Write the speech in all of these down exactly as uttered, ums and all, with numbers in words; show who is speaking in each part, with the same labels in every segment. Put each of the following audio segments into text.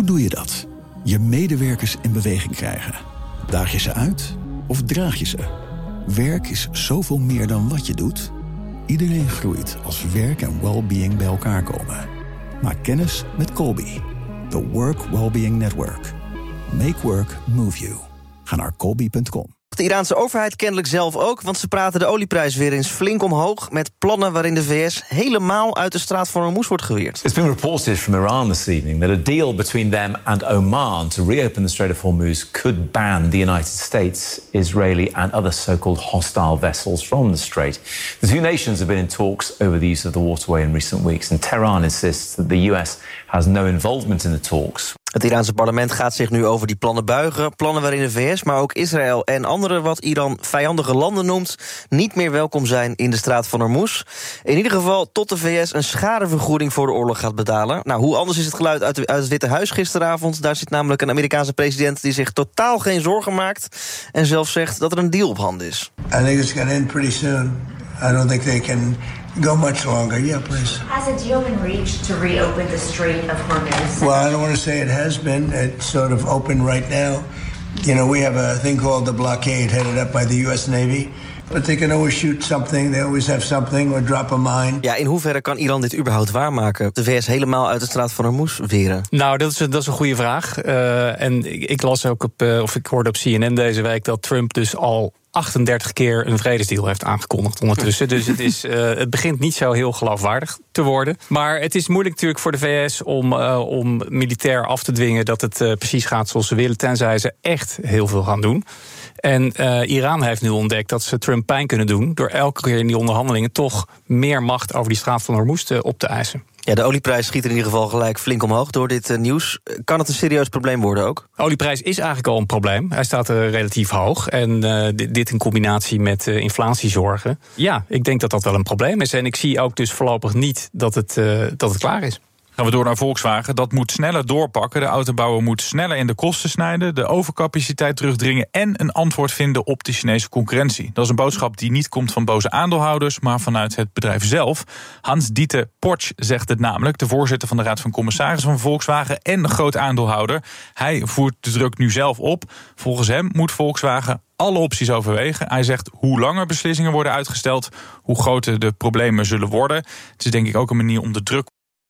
Speaker 1: Hoe doe je dat? Je medewerkers in beweging krijgen. Daag je ze uit of draag je ze? Werk is zoveel meer dan wat je doet. Iedereen groeit als werk en well-being bij elkaar komen. Maak kennis met Colby, the Work Wellbeing Network. Make work move you. Ga naar colby punt com.
Speaker 2: De Iraanse overheid kennelijk zelf ook, want ze praten de olieprijs weer eens flink omhoog met plannen waarin de V S helemaal uit de straat van Hormuz wordt geweerd.
Speaker 3: It's been reported from Iran this evening that a deal between them and Oman to reopen the Strait of Hormuz could ban the United States, Israeli and other so-called hostile vessels from the strait. The two nations have been in talks over the use of the waterway in recent weeks, and Tehran insists that the U S has no involvement in the talks.
Speaker 2: Het Iraanse parlement gaat zich nu over die plannen buigen. Plannen waarin de V S, maar ook Israël en andere wat Iran vijandige landen noemt, niet meer welkom zijn in de straat van Hormuz. In ieder geval tot de V S een schadevergoeding voor de oorlog gaat betalen. Nou, hoe anders is het geluid uit, de, uit het Witte Huis gisteravond? Daar zit namelijk een Amerikaanse president die zich totaal geen zorgen maakt en zelfs zegt dat er een deal op handen is.
Speaker 4: I think it's going to end pretty soon. I don't think they can go much longer. Yeah, please.
Speaker 5: Has a deal been reached to reopen the Strait of Hormuz?
Speaker 4: Well, I don't want to say it has been. It's sort of open right now. You know, we have a thing called the blockade headed up by the U S Navy. But they can always shoot something. They always have something or drop a mine.
Speaker 2: Ja, in hoeverre kan Iran dit überhaupt waarmaken? De V S helemaal uit de straat van Hormuz weren?
Speaker 6: Nou, dat is, dat is een goede vraag. Uh, en ik, ik las ook op, uh, of ik hoorde op C N N deze week dat Trump dus al achtendertig keer een vredesdeal heeft aangekondigd ondertussen. Dus het, is, uh, het begint niet zo heel geloofwaardig te worden. Maar het is moeilijk natuurlijk voor de V S om, uh, om militair af te dwingen dat het uh, precies gaat zoals ze willen, tenzij ze echt heel veel gaan doen. En uh, Iran heeft nu ontdekt dat ze Trump pijn kunnen doen door elke keer in die onderhandelingen toch meer macht over die straat van Hormuz te, op te eisen.
Speaker 2: Ja, de olieprijs schiet in ieder geval gelijk flink omhoog door dit uh, nieuws. Kan het een serieus probleem worden ook?
Speaker 6: De olieprijs is eigenlijk al een probleem. Hij staat uh, relatief hoog. En uh, dit, dit in combinatie met uh, inflatiezorgen. Ja, ik denk dat dat wel een probleem is. En ik zie ook dus voorlopig niet dat het, uh, dat het klaar is.
Speaker 7: Gaan we door naar Volkswagen. Dat moet sneller doorpakken. De autobouwer moet sneller in de kosten snijden, de overcapaciteit terugdringen en een antwoord vinden op de Chinese concurrentie. Dat is een boodschap die niet komt van boze aandeelhouders, maar vanuit het bedrijf zelf. Hans-Dieter Portsch zegt het namelijk, de voorzitter van de Raad van Commissarissen van Volkswagen en groot aandeelhouder. Hij voert de druk nu zelf op. Volgens hem moet Volkswagen alle opties overwegen. Hij zegt hoe langer beslissingen worden uitgesteld, hoe groter de problemen zullen worden. Het is denk ik ook een manier om de druk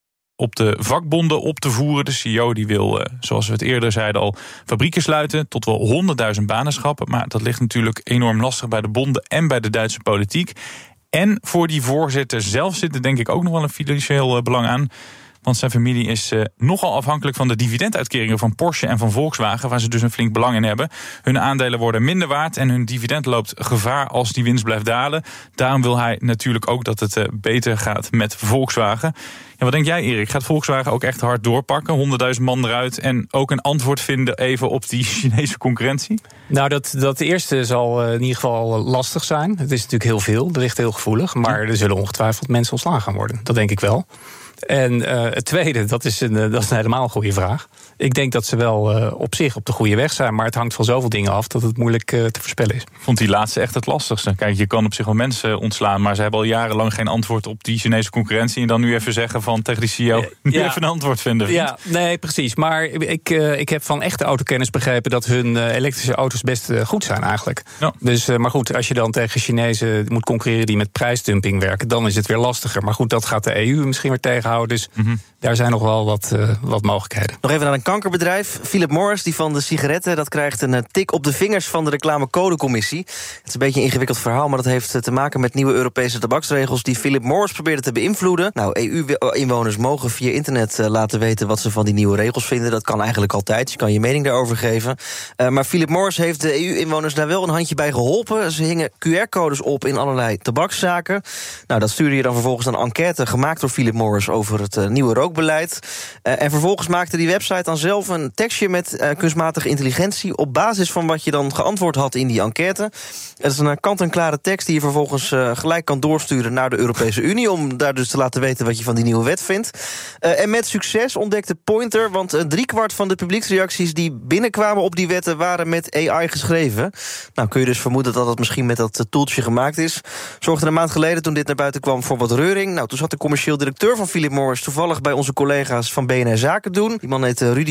Speaker 7: op de vakbonden op te voeren. De C E O die wil, zoals we het eerder zeiden al, fabrieken sluiten, tot wel honderdduizend banen schrappen. Maar dat ligt natuurlijk enorm lastig bij de bonden en bij de Duitse politiek. En voor die voorzitter zelf zit er denk ik ook nog wel een financieel belang aan. Want zijn familie is uh, nogal afhankelijk van de dividenduitkeringen van Porsche en van Volkswagen, waar ze dus een flink belang in hebben. Hun aandelen worden minder waard en hun dividend loopt gevaar als die winst blijft dalen. Daarom wil hij natuurlijk ook dat het uh, beter gaat met Volkswagen. Ja, wat denk jij, Erik? Gaat Volkswagen ook echt hard doorpakken? honderdduizend man eruit en ook een antwoord vinden even op die Chinese concurrentie?
Speaker 6: Nou, dat, dat eerste zal uh, in ieder geval lastig zijn. Het is natuurlijk heel veel, het ligt heel gevoelig. Maar er zullen ongetwijfeld mensen ontslagen gaan worden. Dat denk ik wel. En uh, het tweede, dat is, een, dat is een helemaal een goede vraag. Ik denk dat ze wel uh, op zich op de goede weg zijn, maar het hangt van zoveel dingen af dat het moeilijk uh, te voorspellen is.
Speaker 7: Vond die laatste echt het lastigste? Kijk, je kan op zich wel mensen ontslaan, maar ze hebben al jarenlang geen antwoord op die Chinese concurrentie. En dan nu even zeggen van tegen die C E O, nu ja. even een antwoord vinden. Vriend.
Speaker 6: Ja, nee, precies. Maar ik, uh, ik heb van echte autokenners begrepen dat hun uh, elektrische auto's best uh, goed zijn eigenlijk. Ja. Dus, uh, maar goed, als je dan tegen Chinezen moet concurreren die met prijsdumping werken, dan is het weer lastiger. Maar goed, dat gaat de E U misschien weer tegenhouden. Dus mm-hmm. daar zijn nog wel wat, uh, wat mogelijkheden.
Speaker 2: Nog even naar een kankerbedrijf. Philip Morris, die van de sigaretten, dat krijgt een tik op de vingers van de reclamecodecommissie. Het is een beetje een ingewikkeld verhaal, maar dat heeft te maken met nieuwe Europese tabaksregels die Philip Morris probeerde te beïnvloeden. Nou, E U-inwoners mogen via internet uh, laten weten wat ze van die nieuwe regels vinden. Dat kan eigenlijk altijd. Je kan je mening daarover geven. Uh, maar Philip Morris heeft de E U-inwoners daar wel een handje bij geholpen. Ze hingen Q R-codes op in allerlei tabakszaken. Nou, dat stuurde je dan vervolgens een enquête gemaakt door Philip Morris over het uh, nieuwe rookbeleid. Uh, en vervolgens maakte die website dan zelf een tekstje met uh, kunstmatige intelligentie op basis van wat je dan geantwoord had in die enquête. Het is een kant-en-klare tekst die je vervolgens uh, gelijk kan doorsturen naar de Europese Unie om daar dus te laten weten wat je van die nieuwe wet vindt. Uh, en met succes ontdekte Pointer, want uh, driekwart van de publieksreacties die binnenkwamen op die wetten waren met A I geschreven. Nou kun je dus vermoeden dat dat misschien met dat toeltje gemaakt is. Zorgde een maand geleden toen dit naar buiten kwam voor wat reuring. Nou, toen zat de commercieel directeur van Philip Morris toevallig bij onze collega's van B N R Zaken doen. Die man heet Rudy